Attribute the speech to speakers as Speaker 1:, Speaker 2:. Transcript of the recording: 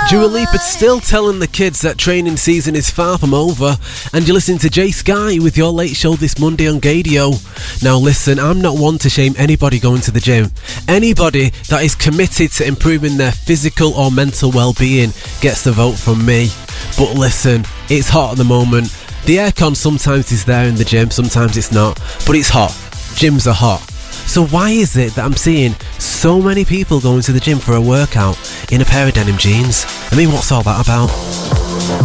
Speaker 1: Dua Lipa's still telling the kids that training season is far from over, and you're listening to Jay Sky with your late show this Monday on Gadio. Now listen, I'm not one to shame anybody going to the gym. Anybody that is committed to improving their physical or mental well-being gets the vote from me. But listen, it's hot at the moment. The aircon sometimes is there in the gym, sometimes it's not, but it's hot. Gyms are hot. So why is it that I'm seeing so many people going to the gym for a workout in a pair of denim jeans? I mean, what's all that about?